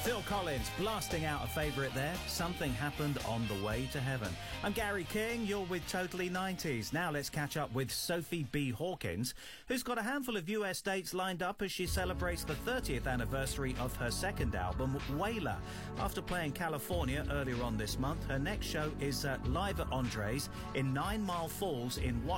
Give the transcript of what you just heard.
Phil Collins blasting out a favourite there. Something Happened on the Way to Heaven. I'm Gary King, you're with Totally 90s. Now let's catch up with Sophie B. Hawkins, who's got a handful of US dates lined up as she celebrates the 30th anniversary of her second album, Whaler. After playing California earlier on this month, her next show is live at Andres in 9 Mile Falls in Washington.